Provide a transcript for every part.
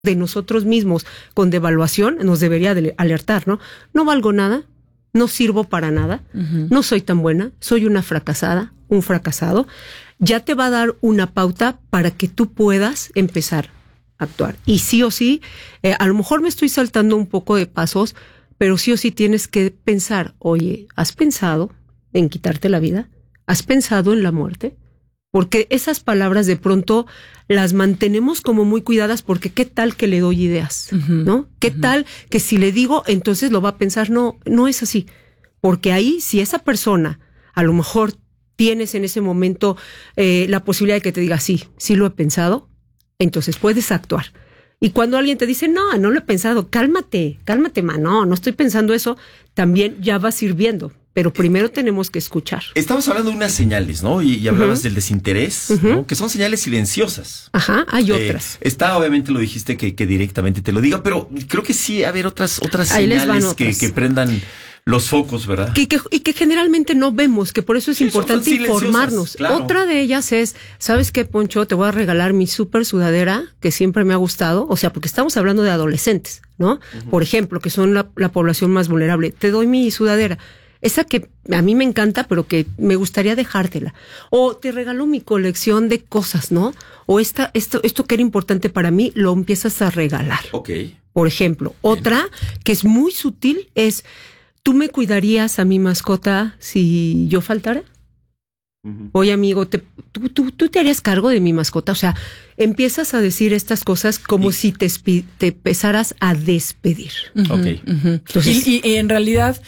de nosotros mismos con devaluación nos debería de alertar, ¿no? No valgo nada, no sirvo para nada, no soy tan buena, soy una fracasada, un fracasado. Ya te va a dar una pauta para que tú puedas empezar a actuar. Y sí o sí, a lo mejor me estoy saltando un poco de pasos, pero sí o sí tienes que pensar, oye, ¿has pensado en quitarte la vida? ¿Has pensado en la muerte? Porque esas palabras de pronto las mantenemos como muy cuidadas porque qué tal que le doy ideas, ¿no? ¿Qué tal que si le digo, entonces lo va a pensar? No, no es así. Porque ahí, si esa persona, a lo mejor tienes en ese momento la posibilidad de que te diga, sí, sí lo he pensado, entonces puedes actuar. Y cuando alguien te dice, no, no lo he pensado, cálmate, no estoy pensando eso, también ya va sirviendo. Pero primero tenemos que escuchar. Estamos hablando de unas señales, ¿no? Y hablabas del desinterés, ¿no? Que son señales silenciosas. Ajá, hay otras. Obviamente lo dijiste que directamente te lo diga, pero creo que sí, a ver, otras señales que prendan los focos, ¿verdad? Y que generalmente no vemos, que por eso es importante informarnos. Claro. Otra de ellas es, ¿sabes qué, Poncho? Te voy a regalar mi súper sudadera, que siempre me ha gustado. O sea, porque estamos hablando de adolescentes, ¿no? Por ejemplo, que son la población más vulnerable. Te doy mi sudadera. Esa que a mí me encanta, pero que me gustaría dejártela. O te regalo mi colección de cosas, ¿no? O esto que era importante para mí, lo empiezas a regalar. Ok. Por ejemplo, otra que es muy sutil es, ¿tú me cuidarías a mi mascota si yo faltara? Oye, amigo, ¿tú te harías cargo de mi mascota? O sea, empiezas a decir estas cosas como si te empezaras a despedir. Entonces, y en realidad,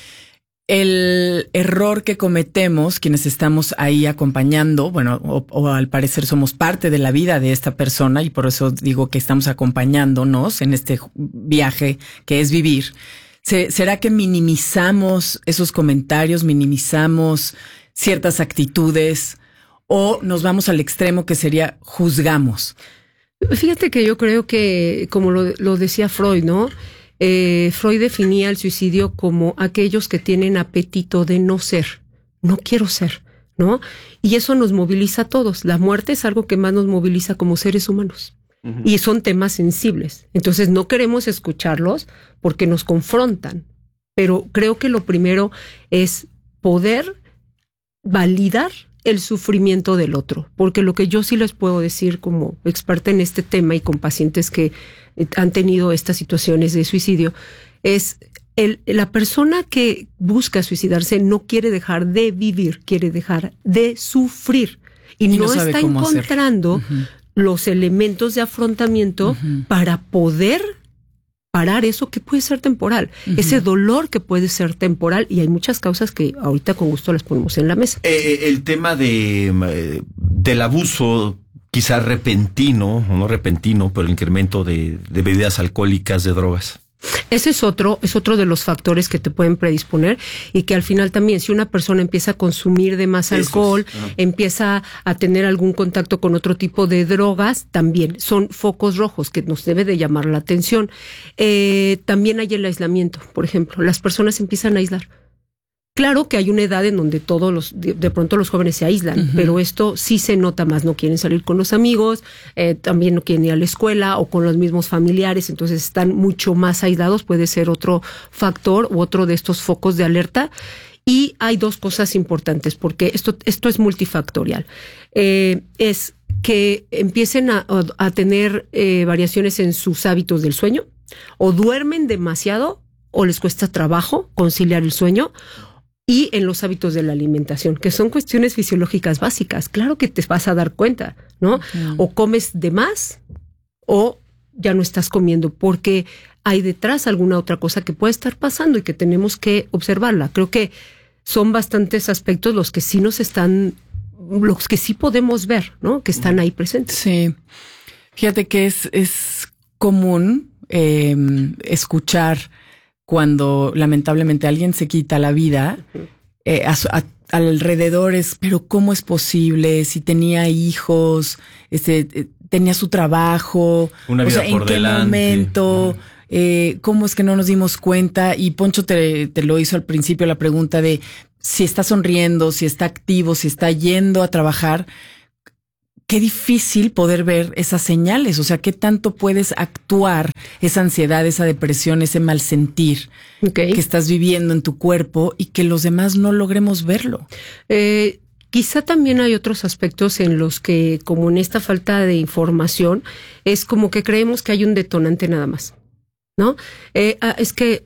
el error que cometemos quienes estamos ahí acompañando, bueno, o al parecer somos parte de la vida de esta persona y por eso digo que estamos acompañándonos en este viaje que es vivir. ¿Será que minimizamos esos comentarios, minimizamos ciertas actitudes o nos vamos al extremo que sería juzgamos? Fíjate que yo creo que, como lo decía Freud, ¿no? Freud definía el suicidio como aquellos que tienen apetito de no ser, no quiero ser, ¿no? Y eso nos moviliza a todos. La muerte es algo que más nos moviliza como seres humanos. Y son temas sensibles. Entonces no queremos escucharlos porque nos confrontan. Pero creo que lo primero es poder validar el sufrimiento del otro. Porque lo que yo sí les puedo decir como experta en este tema y con pacientes que han tenido estas situaciones de suicidio es la persona que busca suicidarse no quiere dejar de vivir, quiere dejar de sufrir. Y no está encontrando los elementos de afrontamiento para poder parar eso que puede ser temporal, ese dolor que puede ser temporal, y hay muchas causas que ahorita con gusto las ponemos en la mesa. El tema del abuso, quizá repentino, o no repentino, pero el incremento de bebidas alcohólicas, de drogas. Ese es otro de los factores que te pueden predisponer y que al final también, si una persona empieza a consumir de más alcohol, empieza a tener algún contacto con otro tipo de drogas, también son focos rojos que nos debe de llamar la atención. También hay el aislamiento, por ejemplo, las personas empiezan a aislar. Claro que hay una edad en donde de pronto los jóvenes se aíslan, pero esto sí se nota más, no quieren salir con los amigos, también no quieren ir a la escuela o con los mismos familiares, entonces están mucho más aislados, puede ser otro factor u otro de estos focos de alerta. Y hay dos cosas importantes, porque esto es multifactorial. Es que empiecen a tener variaciones en sus hábitos del sueño, o duermen demasiado, o les cuesta trabajo conciliar el sueño, y en los hábitos de la alimentación, que son cuestiones fisiológicas básicas. Claro que te vas a dar cuenta, ¿no? O comes de más o ya no estás comiendo, porque hay detrás alguna otra cosa que puede estar pasando y que tenemos que observarla. Creo que son bastantes aspectos los que sí podemos ver, ¿no? Que están ahí presentes. Sí. Fíjate que es común escuchar cuando lamentablemente alguien se quita la vida, alrededor es, pero ¿cómo es posible? Si tenía hijos, tenía su trabajo, una vida ¿en qué momento? ¿Cómo es que no nos dimos cuenta? Y Poncho te lo hizo al principio la pregunta de si está sonriendo, si está activo, si está yendo a trabajar. qué difícil poder ver esas señales, o sea, qué tanto puedes actuar esa ansiedad, esa depresión, ese mal sentir que estás viviendo en tu cuerpo y que los demás no logremos verlo. Quizá también hay otros aspectos en los que, como en esta falta de información, es como que creemos que hay un detonante nada más, ¿no? Es que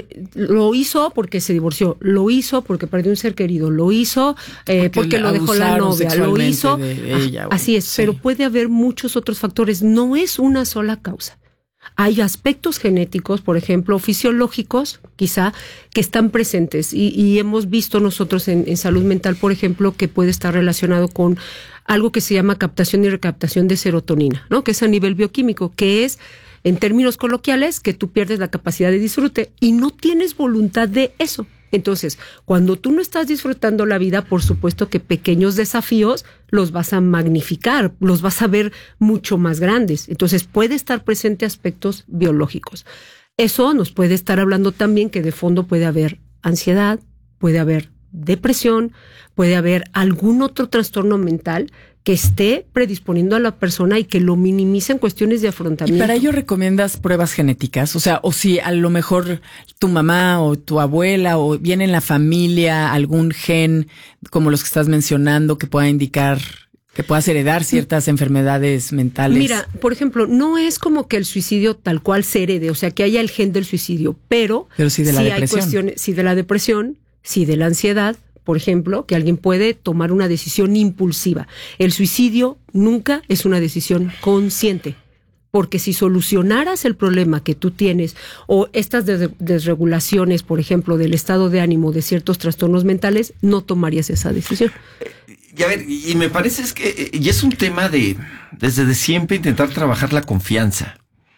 lo hizo porque se divorció, lo hizo porque perdió un ser querido, lo hizo porque lo dejó la novia, lo hizo de ella, así es, sí. Pero puede haber muchos otros factores, no es una sola causa. Hay aspectos genéticos, por ejemplo, fisiológicos, quizá, que están presentes y hemos visto nosotros en salud mental, por ejemplo, que puede estar relacionado con algo que se llama captación y recaptación de serotonina, ¿no? Que es a nivel bioquímico, que es, en términos coloquiales, que tú pierdes la capacidad de disfrute y no tienes voluntad de eso. Entonces, cuando tú no estás disfrutando la vida, por supuesto que pequeños desafíos los vas a magnificar, los vas a ver mucho más grandes. Entonces, puede estar presente aspectos biológicos. Eso nos puede estar hablando también que de fondo puede haber ansiedad, puede haber depresión, puede haber algún otro trastorno mental que esté predisponiendo a la persona y que lo minimice en cuestiones de afrontamiento. ¿Y para ello recomiendas pruebas genéticas? O sea, o si a lo mejor tu mamá o tu abuela o viene en la familia algún gen como los que estás mencionando que pueda indicar que puedas heredar ciertas enfermedades mentales. Mira, por ejemplo, no es como que el suicidio tal cual se herede, o sea, que haya el gen del suicidio, pero sí de la depresión. Hay cuestiones, sí de la depresión, sí de la ansiedad, por ejemplo, que alguien puede tomar una decisión impulsiva. El suicidio nunca es una decisión consciente, porque si solucionaras el problema que tú tienes o estas desregulaciones, por ejemplo, del estado de ánimo de ciertos trastornos mentales, no tomarías esa decisión. Y a ver, y me parece y es un tema desde siempre intentar trabajar la confianza.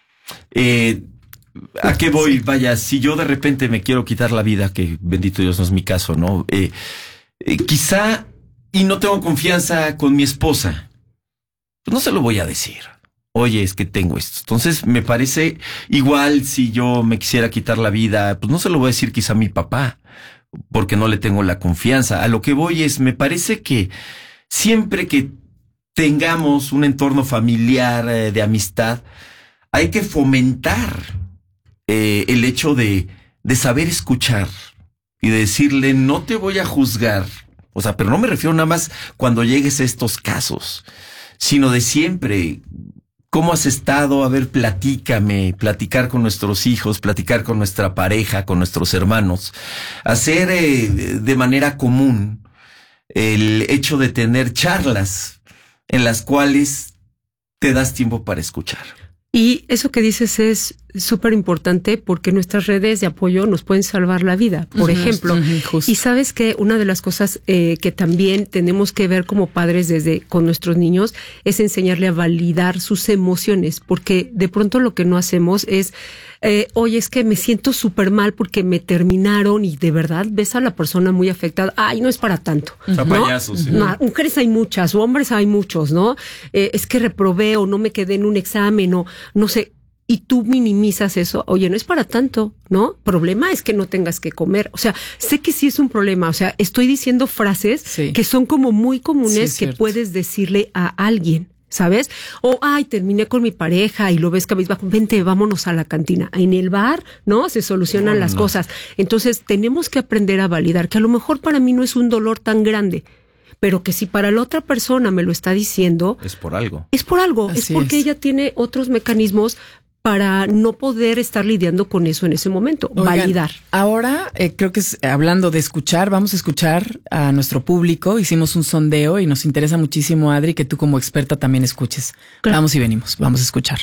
¿A qué voy? Vaya, si yo de repente me quiero quitar la vida, que bendito Dios no es mi caso, ¿no? Quizá, y no tengo confianza con mi esposa, pues no se lo voy a decir. Oye, es que tengo esto. Entonces, me parece igual si yo me quisiera quitar la vida, pues no se lo voy a decir quizá a mi papá, porque no le tengo la confianza. A lo que voy es, me parece que siempre que tengamos un entorno familiar de amistad, hay que fomentar el hecho de saber escuchar y de decirle, no te voy a juzgar. O sea, pero no me refiero nada más cuando llegues a estos casos, sino de siempre. ¿Cómo has estado? A ver, platicar con nuestros hijos, platicar con nuestra pareja, con nuestros hermanos. Hacer de manera común el hecho de tener charlas en las cuales te das tiempo para escuchar. Y eso que dices es súper importante porque nuestras redes de apoyo nos pueden salvar la vida, por ejemplo. Y sabes que una de las cosas que también tenemos que ver como padres con nuestros niños es enseñarle a validar sus emociones, porque de pronto lo que no hacemos es, oye, es que me siento súper mal porque me terminaron y de verdad ves a la persona muy afectada. Ay, no es para tanto, ¿no? Payasos, sí. No, mujeres hay muchas, o hombres hay muchos, ¿no? Es que reprobé o no me quedé en un examen o no sé. Y tú minimizas eso, oye, no es para tanto, ¿no? Problema es que no tengas que comer. O sea, sé que sí es un problema, o sea, estoy diciendo frases que son como muy comunes que puedes decirle a alguien, ¿sabes? O, ay, terminé con mi pareja y lo ves cabizbajo, vente, vámonos a la cantina. En el bar, ¿no? Se solucionan las cosas. Entonces, tenemos que aprender a validar que a lo mejor para mí no es un dolor tan grande, pero que si para la otra persona me lo está diciendo... Es por algo. Es por algo, es porque ella tiene otros mecanismos para no poder estar lidiando con eso en ese momento. Oigan, validar. Ahora, creo que hablando de escuchar, vamos a escuchar a nuestro público. Hicimos un sondeo y nos interesa muchísimo, Adri, que tú como experta también escuches. Claro. Vamos y venimos, vamos a escuchar.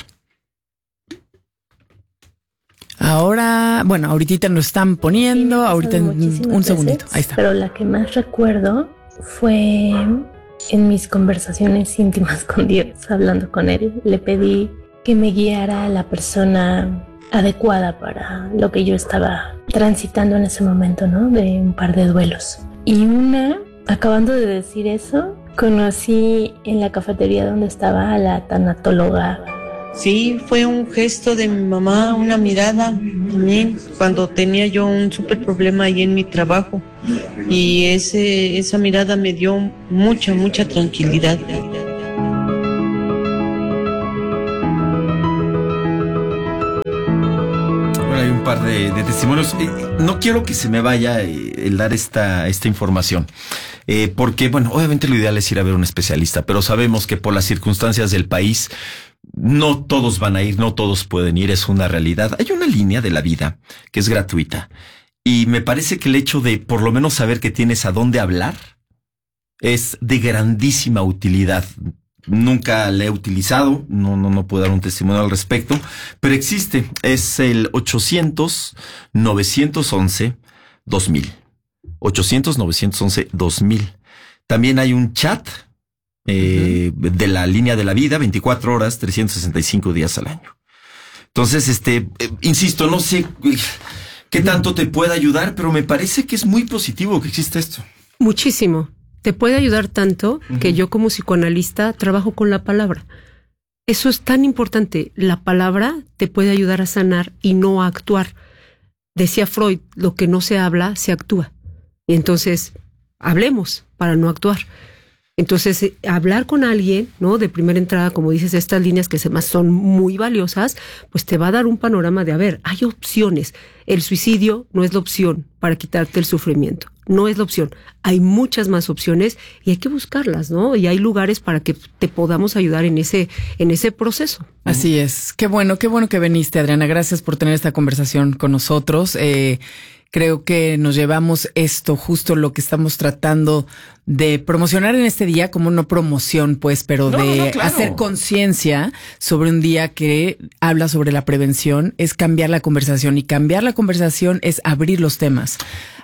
Ahora, bueno, ahorita nos están poniendo, ahorita en un segundito. Ahí está. Pero la que más recuerdo fue en mis conversaciones íntimas con Dios, hablando con Él. Le pedí que me guiara a la persona adecuada para lo que yo estaba transitando en ese momento, ¿no? De un par de duelos. Y acabando de decir eso, conocí en la cafetería donde estaba a la tanatóloga. Sí, fue un gesto de mi mamá, una mirada también, cuando tenía yo un súper problema ahí en mi trabajo. Y esa mirada me dio mucha tranquilidad. hay un par de testimonios. No quiero que se me vaya el dar esta información. Porque, bueno, obviamente lo ideal es ir a ver un especialista, pero sabemos que por las circunstancias del país, no todos van a ir, no todos pueden ir, es una realidad. Hay una línea de la vida que es gratuita. Y me parece que el hecho de por lo menos saber que tienes a dónde hablar es de grandísima utilidad. Nunca la he utilizado, no puedo dar un testimonio al respecto, pero existe, es el 800-911-2000. 800-911-2000. También hay un chat de la línea de la vida, 24 horas, 365 días al año. Entonces, insisto, no sé qué tanto te puede ayudar, pero me parece que es muy positivo que exista esto. Muchísimo. Te puede ayudar tanto que yo como psicoanalista trabajo con la palabra. Eso es tan importante. La palabra te puede ayudar a sanar y no a actuar. Decía Freud, lo que no se habla, se actúa. Y entonces, hablemos para no actuar. Entonces, hablar con alguien, ¿no? De primera entrada, como dices, estas líneas que además son muy valiosas, pues te va a dar un panorama de, a ver, hay opciones. El suicidio no es la opción para quitarte el sufrimiento. No es la opción. Hay muchas más opciones y hay que buscarlas, ¿no? Y hay lugares para que te podamos ayudar en ese proceso. Así es. Qué bueno que viniste, Adriana. Gracias por tener esta conversación con nosotros. Creo que nos llevamos esto, justo lo que estamos tratando de promocionar en este día, como no promoción, pues, pero claro, hacer conciencia sobre un día que habla sobre la prevención, es cambiar la conversación. Y cambiar la conversación es abrir los temas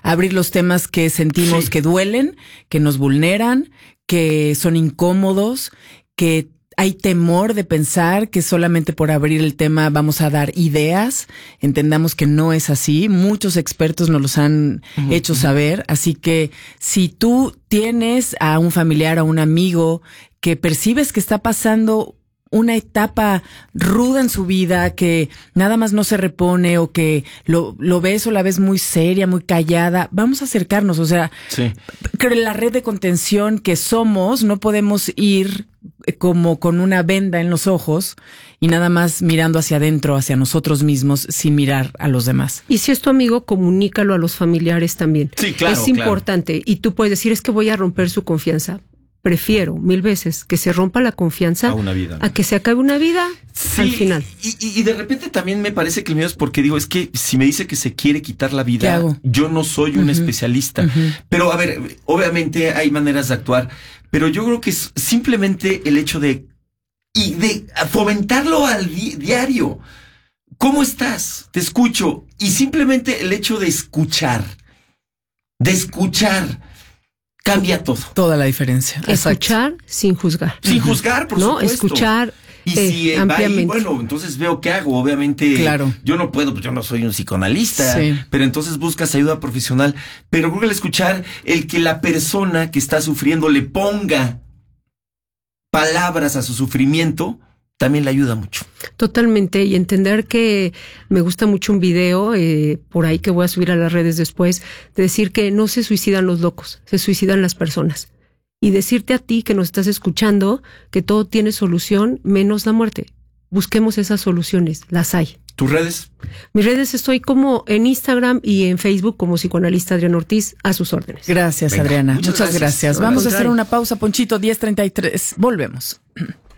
que sentimos que duelen, que nos vulneran, que son incómodos, que hay temor de pensar que solamente por abrir el tema vamos a dar ideas. Entendamos que no es así. Muchos expertos nos los han hecho saber. Así que si tú tienes a un familiar, a un amigo que percibes que está pasando una etapa ruda en su vida, que nada más no se repone o que lo ves o la ves muy seria, muy callada, vamos a acercarnos. O sea, creo que la red de contención que somos, no podemos ir como con una venda en los ojos y nada más mirando hacia adentro, hacia nosotros mismos, sin mirar a los demás. Y si es tu amigo, comunícalo a los familiares también. Sí, claro. Es importante. Y tú puedes decir, es que voy a romper su confianza. Prefiero 1000 veces que se rompa la confianza a que se acabe una vida al final. Y de repente también me parece que el miedo es porque digo, es que si me dice que se quiere quitar la vida, ¿qué hago? Yo no soy un especialista. Pero a ver, obviamente hay maneras de actuar, pero yo creo que es simplemente el hecho de fomentarlo al diario. ¿Cómo estás? Te escucho. Y simplemente el hecho de escuchar. Cambia todo. Toda la diferencia. Escuchar sin juzgar. Sin juzgar, por supuesto. Escuchar y si ampliamente. Bueno, entonces veo qué hago. Obviamente, claro. Yo no puedo, pues yo no soy un psicoanalista, pero entonces buscas ayuda profesional. Pero creo que el escuchar, el que la persona que está sufriendo le ponga palabras a su sufrimiento, también le ayuda mucho. Totalmente, y entender que me gusta mucho un video por ahí que voy a subir a las redes después, de decir que no se suicidan los locos, se suicidan las personas. Y decirte a ti que nos estás escuchando que todo tiene solución menos la muerte. Busquemos esas soluciones, las hay. ¿Tus redes? Mis redes estoy como en Instagram y en Facebook como psicoanalista Adriana Ortiz, a sus órdenes. Gracias, Adriana. Muchas gracias. Vamos a hacer una pausa, Ponchito, 10:33. Volvemos.